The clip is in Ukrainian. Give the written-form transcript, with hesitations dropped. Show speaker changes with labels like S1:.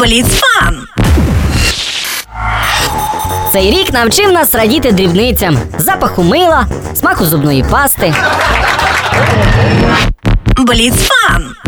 S1: Бліцфан!
S2: Цей рік навчив нас радіти дрібницям: запаху мила, смаку зубної пасти.
S1: Бліцфан!